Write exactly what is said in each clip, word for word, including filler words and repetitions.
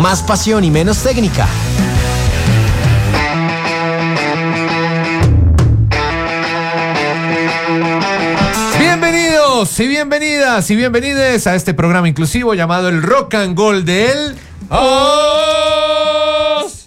más pasión y menos técnica. Bienvenidos y bienvenidas y bienvenides a este programa inclusivo llamado el Rock and Gold de él. ¡Os!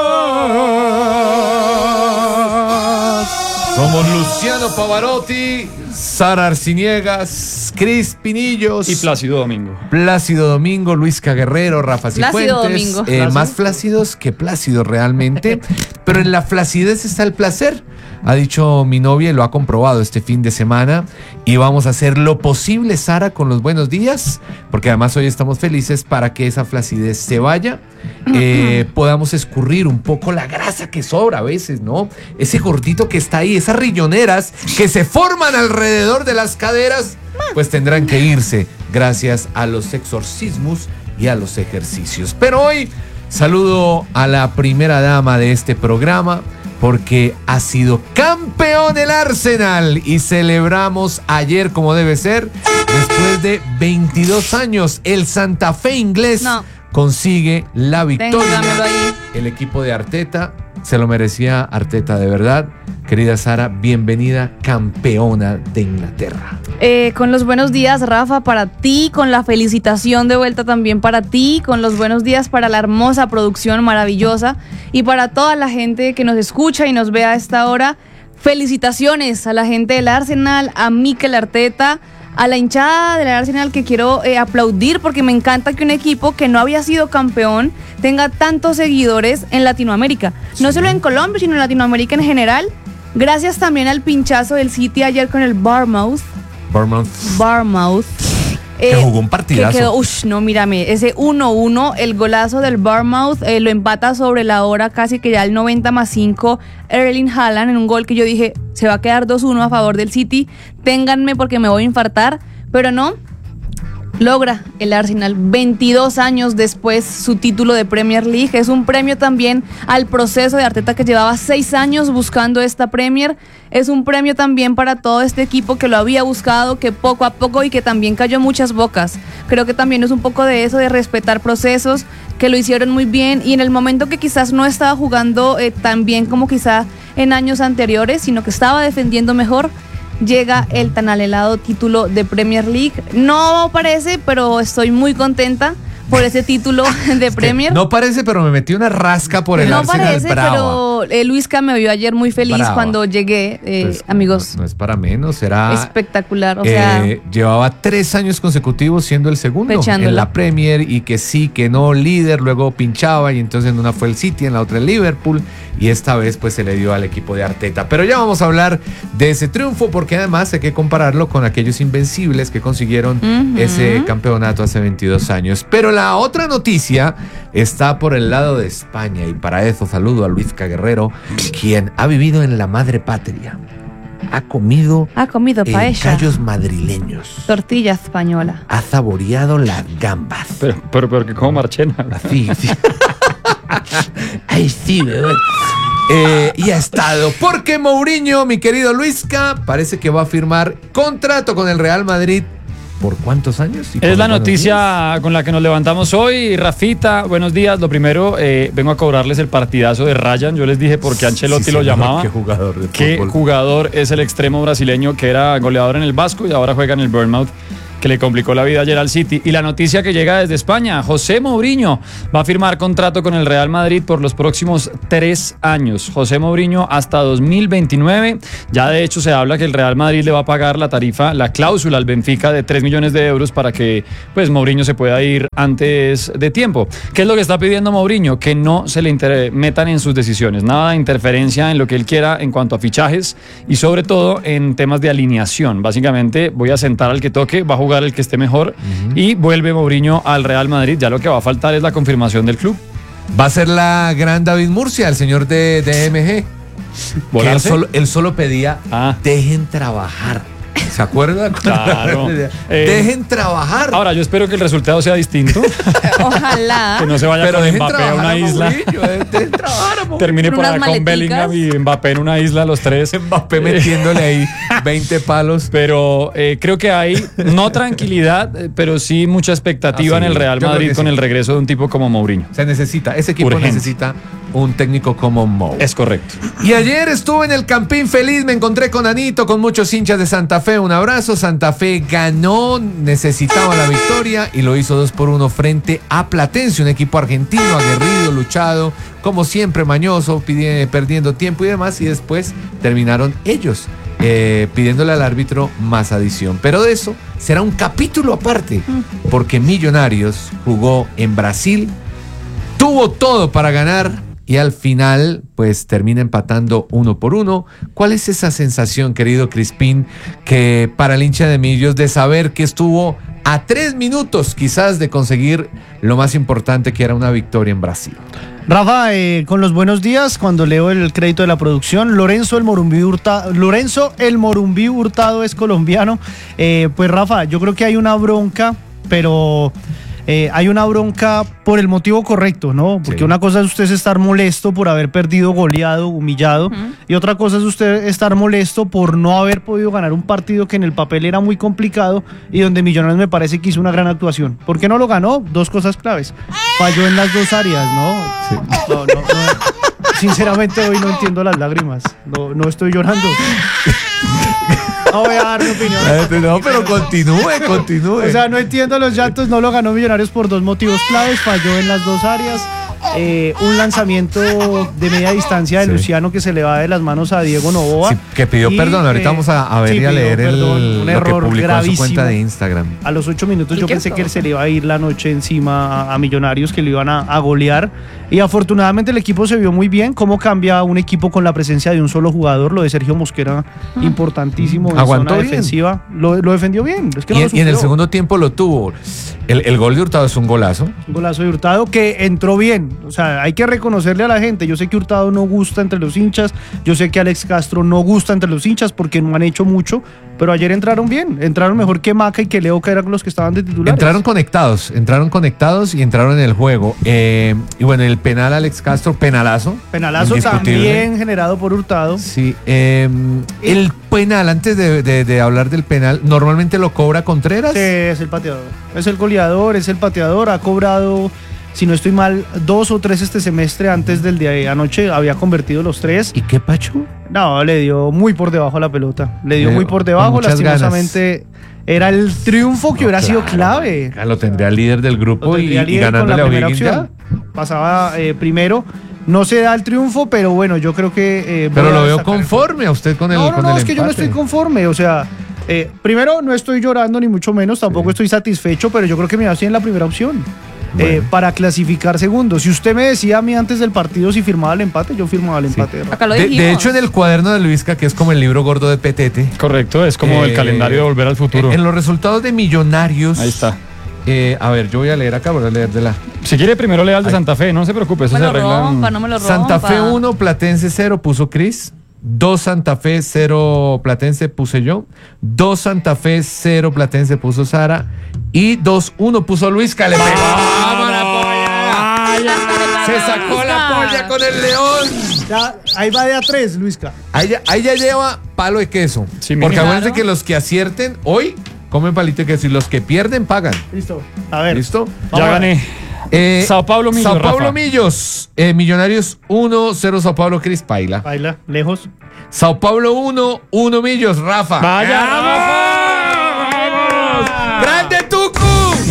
Somos Luciano Pavarotti, Sara Arciniegas, Cris Pinillos y Plácido Domingo. Plácido Domingo, Luisca Guerrero, Rafa Plácido Cifuentes. Domingo. Eh, más flácidos que plácidos realmente. Pero en la flacidez está el placer. Ha dicho mi novia y lo ha comprobado este fin de semana. Y vamos a hacer lo posible, Sara, con los buenos días. Porque además hoy estamos felices para que esa flacidez se vaya. Eh, podamos escurrir un poco la grasa que sobra a veces, ¿no? Ese gordito que está ahí, esas riñoneras que se forman alrededor de las caderas, pues tendrán que irse gracias a los exorcismos y a los ejercicios. Pero hoy saludo a la primera dama de este programa, porque ha sido campeón el Arsenal y celebramos ayer como debe ser. Después de veintidós años, el Santa Fe inglés no. consigue la victoria. Ahí. El equipo de Arteta se lo merecía, Arteta, de verdad. Querida Sara, bienvenida, campeona de Inglaterra. Eh, con los buenos días, Rafa, para ti, con la felicitación de vuelta también para ti, con los buenos días para la hermosa producción maravillosa y para toda la gente que nos escucha y nos ve a esta hora. Felicitaciones a la gente del Arsenal, a Mikel Arteta, a la hinchada del Arsenal, que quiero eh, aplaudir porque me encanta que un equipo que no había sido campeón tenga tantos seguidores en Latinoamérica. No solo en Colombia, sino en Latinoamérica en general. Gracias también al pinchazo del City ayer con el Bournemouth. Bournemouth. Bournemouth. Que eh, jugó un partidazo. Que quedó, ush, no, mírame, ese uno uno, el golazo del Bournemouth, eh, lo empata sobre la hora, casi que ya el noventa más cinco, Erling Haaland, en un gol que yo dije, se va a quedar dos uno a favor del City, ténganme porque me voy a infartar, pero no. Logra el Arsenal veintidós años después su título de Premier League. Es un premio también al proceso de Arteta, que llevaba seis años buscando esta Premier. Es un premio también para todo este equipo que lo había buscado, que poco a poco y que también cayó muchas bocas. Creo que también es un poco de eso, de respetar procesos, que lo hicieron muy bien y en el momento que quizás no estaba jugando eh, tan bien como quizá en años anteriores, sino que estaba defendiendo mejor, llega el tan anhelado título de Premier League. No parece, pero estoy muy contenta por ese título de Premier. No parece, pero me metí una rasca por el no Arsenal. No parece, brava. pero eh, Luisca me vio ayer muy feliz brava. Cuando llegué, eh, pues, amigos. No, no es para menos, era espectacular. O eh, sea, llevaba tres años consecutivos siendo el segundo pechándola. En la Premier, y que sí, que no, líder, luego pinchaba y entonces en una fue el City, en la otra el Liverpool, y esta vez pues se le dio al equipo de Arteta. Pero ya vamos a hablar de ese triunfo, porque además hay que compararlo con aquellos invencibles que consiguieron uh-huh. ese campeonato hace veintidós años. Pero la otra noticia está por el lado de España, y para eso saludo a Luisca Guerrero, quien ha vivido en la madre patria. Ha comido, ha comido paella, callos madrileños, tortilla española, ha saboreado las gambas. Pero, pero, pero que como Marchena. Sí, sí. Ay, sí, bebé. Eh, y ha estado, porque Mourinho, mi querido Luisca, parece que va a firmar contrato con el Real Madrid. ¿Por cuántos años? Es la noticia días? con la que nos levantamos hoy. Rafita, buenos días. Lo primero, eh, vengo a cobrarles el partidazo de Ryan. Yo les dije por qué Ancelotti sí, lo llamaba. Qué jugador de Qué fútbol. jugador es el extremo brasileño que era goleador en el Vasco y ahora juega en el Bournemouth, que le complicó la vida ayer al City. Y la noticia que llega desde España: José Mourinho va a firmar contrato con el Real Madrid por los próximos tres años. José Mourinho hasta dos mil veintinueve. Ya de hecho se habla que el Real Madrid le va a pagar la tarifa, la cláusula al Benfica de tres millones de euros para que pues Mourinho se pueda ir antes de tiempo. ¿Qué es lo que está pidiendo Mourinho? Que no se le inter- metan en sus decisiones. Nada de interferencia en lo que él quiera en cuanto a fichajes y sobre todo en temas de alineación. Básicamente, voy a sentar al que toque, va a jugar el que esté mejor uh-huh. y vuelve Mourinho al Real Madrid. Ya lo que va a faltar es la confirmación del club. Va a ser la gran David Murcia, el señor de, de M G. Que él, solo, él solo pedía, ah. dejen trabajar. ¿Se acuerda? Claro. Eh, dejen trabajar. Ahora, yo espero que el resultado sea distinto. Ojalá. Que no se vaya Pero con dejen Mbappé a una trabajar isla. Mourinho, dejen trabajar a Mourinho. Termine por Unas allá con maleticas. Bellingham y Mbappé en una isla, los tres. Mbappé metiéndole ahí veinte palos. Pero eh, creo que hay no tranquilidad, eh, pero sí mucha expectativa Ah, sí, en el Real yo creo Madrid que con sí. el regreso de un tipo como Mourinho. Se necesita, ese equipo Urgente. necesita un técnico como Mou. Es correcto. Y ayer estuve en el Campín feliz, me encontré con Anito, con muchos hinchas de Santa Fe. Un abrazo. Santa Fe ganó, necesitaba la victoria y lo hizo dos por uno frente a Platense, un equipo argentino aguerrido, luchado, como siempre mañoso, pidi- perdiendo tiempo y demás. Y después terminaron ellos eh, pidiéndole al árbitro más adición. Pero de eso será un capítulo aparte, porque Millonarios jugó en Brasil, tuvo todo para ganar y al final pues termina empatando uno por uno. ¿Cuál es esa sensación, querido Crispín, que para el hincha de Millos de saber que estuvo a tres minutos quizás de conseguir lo más importante, que era una victoria en Brasil? Rafa, eh, con los buenos días, cuando leo el crédito de la producción, Lorenzo el Morumbí Hurtado, Lorenzo el Morumbí Hurtado es colombiano. Eh, pues Rafa, yo creo que hay una bronca, pero eh, hay una bronca por el motivo correcto, ¿no? Porque Sí. una cosa es usted estar molesto por haber perdido, goleado, humillado, Ujú. y otra cosa es usted estar molesto por no haber podido ganar un partido que en el papel era muy complicado y donde Millonarios me parece que hizo una gran actuación. ¿Por qué no lo ganó? Dos cosas claves. Falló en las dos áreas, ¿no? No, no, no. Sinceramente hoy no entiendo las lágrimas. No, no estoy llorando. No voy a dar mi opinión. No, pero continúe, continúe. O sea, no entiendo los llantos, no lo ganó Millonarios por dos motivos claves, falló en las dos áreas. Eh, un lanzamiento de media distancia de Sí. Luciano que se le va de las manos a Diego Noboa. Sí, que pidió Y, perdón. Ahorita eh, vamos a, a ver sí, y a pidió leer perdón, el, un lo que error publicó en su gravísimo. cuenta de Instagram. A los ocho minutos ¿Y yo qué pensé pasó? que se le iba a ir la noche encima a, a Millonarios, que lo iban a, a golear. Y afortunadamente el equipo se vio muy bien. Cómo cambia un equipo con la presencia de un solo jugador. Lo de Sergio Mosquera, importantísimo en Aguantó zona bien. defensiva. Lo, lo defendió bien. Es que no Y, lo en- y en el sufrió. segundo tiempo lo tuvo. El, el gol de Hurtado es un golazo. Un golazo de Hurtado que entró bien. O sea, hay que reconocerle a la gente. Yo sé que Hurtado no gusta entre los hinchas. Yo sé que Alex Castro no gusta entre los hinchas porque no han hecho mucho. Pero ayer entraron bien. Entraron mejor que Maca y que Leo, que eran los que estaban de titulares. Entraron conectados, entraron conectados y entraron en el juego. Eh, y bueno, el penal Alex Castro, penalazo. Penalazo indiscutible. también generado por Hurtado. Sí, eh, el penal, antes de, de- de hablar del penal, normalmente lo cobra Contreras. Sí, es el pateador. Es el goleador, es el pateador. Ha cobrado, si no estoy mal, dos o tres este semestre. Antes del de anoche había convertido los tres. ¿Y qué pacho? No, le dio muy por debajo a la pelota. Le dio Le dio muy por con debajo. muchas Lastimosamente era el triunfo que No, hubiera sido claro, clave. marica, Lo tendría el líder del Lo grupo y, tendría y líder con ganándole la a primera O'Higgins ya. opción. Pasaba eh, primero. No se da el triunfo, pero bueno, yo creo que. eh, Pero voy a lo veo destacar el- conforme a usted con el No, no, con no, el es que yo no empate. estoy conforme. O sea, eh, primero no estoy llorando, ni mucho menos. Tampoco estoy satisfecho, pero yo creo que me estoy en la primera opción. Bueno. eh, para clasificar segundo. Si usted me decía a mí antes del partido si firmaba el empate, yo firmaba el Sí. empate. Acá lo De, dijimos. de hecho, en el cuaderno de Luisca, que es como el libro gordo de Petete, Correcto, es como el eh, calendario de Volver al Futuro. En los resultados de Millonarios. Ahí está. eh, a ver, yo voy a leer acá, voy a leer de la. Si quiere, primero lea el de Ay. Santa Fe, no se preocupe, eso me se lo arregla. en- rompa, no me lo rompa. Santa Fe uno, Platense cero, puso Cris. dos Santa Fe cero, Platense puse yo. dos Santa Fe cero, Platense puso Sara. Y dos uno puso Luisca. Le pegó. ¡Vamos la polla! Se sacó la polla con el león. Ya, ahí va de a tres, Luisca. Ahí ya, ahí ya lleva palo de queso. Sí, Porque mínimo. acuérdense Claro. que los que acierten hoy comen palito de queso y los que pierden pagan. Listo. A ver. ¿Listo? Ya Vamos a ver. gané. Eh, Sao Paulo Millos, Sao Paulo Rafa. Millos. Eh, Millonarios uno cero, Sao Paulo Cris Paila. Baila, lejos. Sao Paulo uno, uno Millos, Rafa. ¡Vaya, ¡Grande Tucu!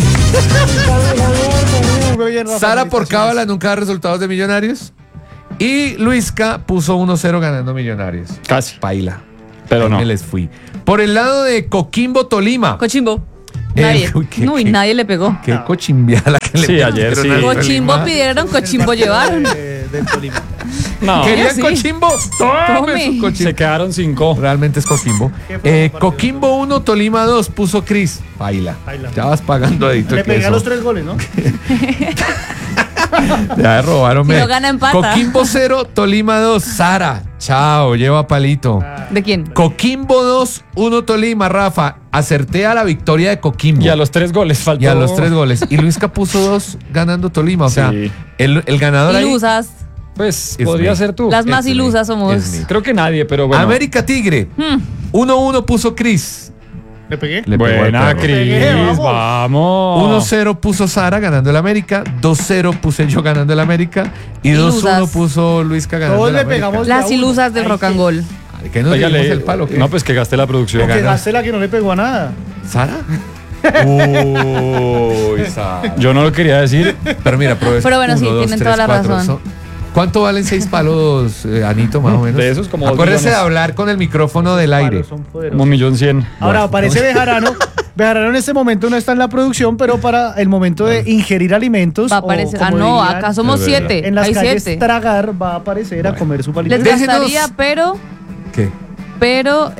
Muy bien, Rafa, Sara por felicitaciones. cábala nunca da resultados de Millonarios. Y Luisca puso uno cero ganando Millonarios. Casi, Paila. pero Ahí no. me les fui. Por el lado de Coquimbo, Tolima. Cochimbo. Eh, Nadie. uy, qué- no, y qué- nadie le pegó. Qué cochimbiala que le Sí, metieron ayer sí. al Cochimbo Tolima. pidieron, cochimbo El partido llevaron. de- del Tolima. No, ¿Querían Sí. cochimbo? Tome Tome. su cochimbo. se quedaron cinco. Realmente es Coquimbo. ¿Qué fue Eh, el partido? Coquimbo uno, Tolima dos, puso Cris. Baila. Baila. Ya vas pagando adito Le que pegué a eso. los tres goles, ¿no? Ya robaron. Si no gana, empata. Coquimbo cero, Tolima dos. Sara, chao, lleva palito. ¿De quién? Coquimbo dos, uno Tolima, Rafa. Acerté a la victoria de Coquimbo. Y a los tres goles faltó. Y a los tres goles. Y Luisca puso dos ganando Tolima. O sea, Sí. el, el ganador ahí. Ilusas. Pues Es podría me. ser tú. Las más es mi, ilusas es somos. mi. Creo que nadie, pero bueno. América Tigre. Hmm. uno uno puso Cris. ¿Le pegué? Le pegó al Buena, perro. Cris, Pegué, vamos. vamos. uno cero puso Sara ganando el América. dos cero puse yo ganando el América. Y dos uno Ilusas. puso Luisca ganando Todos el le América. pegamos. Las ya uno. ilusas del Ay, rock and que- roll. Ay, ¿qué nos Oiga, dimos le- el palo? ¿qué? No, pues que gasté la producción. Que Ganó. gasté la que no le pegó a nada. ¿Sara? Uy, Sara. Yo no lo quería decir. Pero mira, pero, es Pero bueno, sí, uno, dos, tienen tres, toda la cuatro, razón. son- ¿Cuánto valen seis palos, eh, Anito, más o menos? De esos como dos Acuérdese de millones. hablar con el micrófono del aire. Son Como poderosos. un millón cien. Ahora, Bueno, aparece vamos. Bejarano. Bejarano en este momento no está en la producción, pero para el momento de ingerir alimentos. Va a o aparecer. como Ah, no, dirían acá somos Es verdad. siete. En las Hay calles siete. tragar va a aparecer a comer su palito. Les Déjenos- gastaría, pero. ¿Qué? Pero.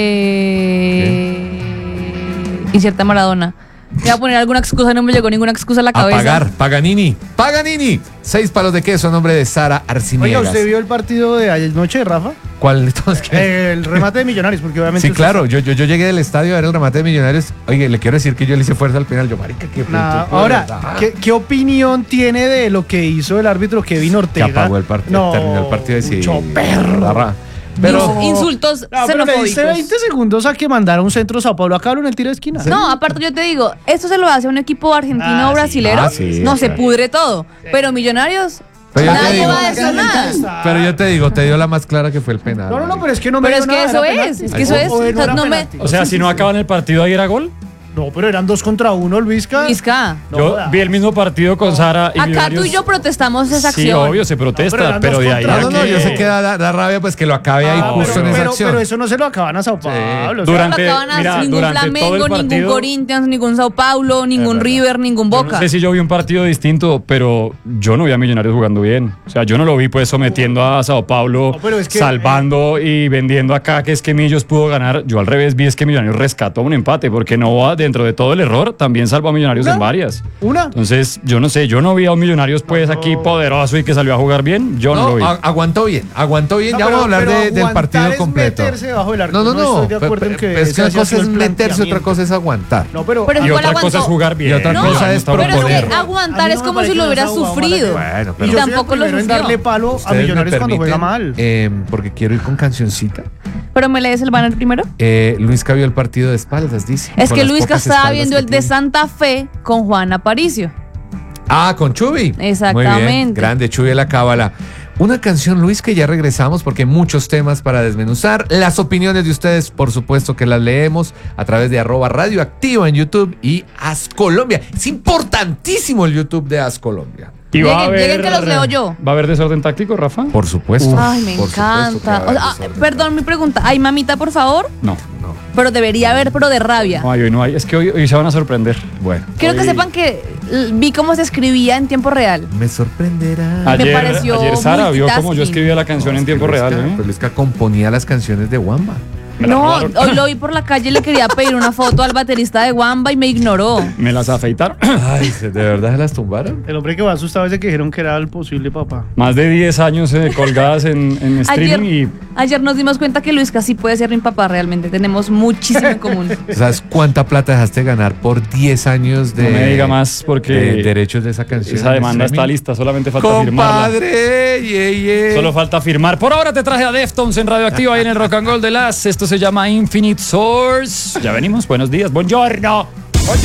Eh. Inserta Maradona. Voy a poner alguna excusa, no me llegó ninguna excusa a la A cabeza. pagar, Paganini. Paganini. Seis palos de queso, nombre de Sara Oiga, Arciniegas. ¿usted vio el partido de anoche, Rafa? ¿Cuál de todos? ¿Qué? El remate de Millonarios, porque obviamente. Sí, usted claro, yo, yo, yo llegué del estadio a ver el remate de Millonarios. Oye, le quiero decir que yo le hice fuerza al penal. Yo, marica, qué Nada. puto, de Ahora, verdad. ¿qué, ¿qué opinión tiene de lo que hizo el árbitro Kevin Que Ortega? apagó el partido, No, terminó el partido y sí. mucho perro. Barra. Pero, Ins- Insultos No, pero le xenofóbicos. diste veinte segundos a que mandara un centro Sao Paulo. Acá en el tiro de esquina. No, aparte yo te digo, esto se lo hace a un equipo argentino Ah, o sí. brasilero, Ah, sí, no se claro. pudre todo. Pero Millonarios, Pero yo te nadie digo- va a decir nada. pero yo te digo, te dio la más clara que fue el penal. No, no, no, pero es que no me Pero dio es que nada, eso era es, penalti. es que eso O- es, o no o sea, era no me- penalti. O sea, si no acaban el partido, ahí era gol. No, pero eran dos contra uno, Luisca. Vizca. No Yo joda. vi el mismo partido con Sara y Acá Millonarios. tú y yo protestamos esa Sí, acción. obvio, se protesta, No, pero eran pero, dos de ahí contra a No, no, no, que- yo sé que da, da- da rabia pues que lo acabe ahí Ah, justo pero, en esa pero, acción. pero eso no se lo acaban a Sao Paulo. o sea, Durante- no acaban a mira, ningún durante todo el Flamengo, ningún partido- Corinthians, ningún Sao Paulo, ningún verdad. River, ningún Yo Boca. No sé si yo vi un partido distinto, pero yo no vi a Millonarios jugando bien. O sea, yo no lo vi pues sometiendo a Sao Paulo, No, pero es que- salvando y vendiendo acá que es que Millos pudo ganar. Yo al revés vi es que Millonarios rescató un empate, porque Nova, dentro de todo el error, también salvó a Millonarios ¿Una? en varias. Una. Entonces, yo no sé, yo no vi a un Millonarios pues aquí poderoso y que salió a jugar bien. Yo no, No, lo vi. a- aguantó bien, aguantó bien. No, ya pero- vamos a hablar pero de- del aguantar partido es completo. meterse bajo el arco. No, no, No no. estoy de acuerdo pero- en que pero es ese que una haya cosa sido es el meterse, otra planteamiento. cosa es aguantar. No, pero. Pero Y igual otra cosa aguantó. es jugar bien. Y otra No, cosa es no, pero es proponer. que A aguantar mí es no me como parece si lo que hubiera no se ha jugado sufrido. mal. Bueno, Y pero yo soy tampoco el lo primero en sufrió. darle palo a Ustedes me Millonarios cuando juega permiten, mal. eh, porque quiero ir con cancioncita. Pero me lees el banner primero. Eh, Luis vio el partido de espaldas, dice. Es con que las Luisca pocas estaba espaldas viendo que el de tiene. Santa Fe con Juan Aparicio. Ah, con Chubi. Exactamente. Muy bien, grande Chubi de la Cábala. Una canción, Luis, que ya regresamos porque hay muchos temas para desmenuzar. Las opiniones de ustedes, por supuesto que las leemos a través de arroba radioactiva en YouTube y As Colombia. Es importantísimo el YouTube de As Colombia. Y va a Lleguen- haber, lleguen que los leo yo. ¿Va a haber desorden táctico, Rafa? Por supuesto. Ay, me por supuesto que va a encanta. haber O sea, ah, desorden. perdón, mi pregunta. ¿Hay mamita, por favor? No. No, Pero debería haber, pero de rabia. No hay, hoy no hay. Es que hoy, hoy se van a sorprender. bueno. Quiero que hoy- sepan que l- vi cómo se escribía en tiempo real. Me sorprenderá. Ayer, pareció ayer Sara vio cómo yo multitasking. escribía la canción en tiempo real. ¿eh? Pues Luisca componía las canciones de Wamba. Me la No, robaron. hoy lo vi por la calle y le quería pedir una foto al baterista de Wamba y me ignoró. Me las afeitaron. Ay, ¿de verdad se las tumbaron? El hombre que va asustado es de que dijeron que era el posible papá. Más de diez años eh, colgadas en, en Ayer, streaming y ayer nos dimos cuenta que Luis casi puede ser mi papá realmente. Tenemos muchísimo en común. ¿Sabes cuánta plata dejaste ganar por diez años de, no me diga más porque de derechos de esa canción? esa en demanda está streaming? lista, solamente falta firmarla. Compadre, yeah, yeah. Solo falta firmar. Por ahora te traje a Deftones en Radioactiva y en el Rock and Roll de las. Esto se llama Infinite Source. Ya venimos. Buenos días. Buongiorno.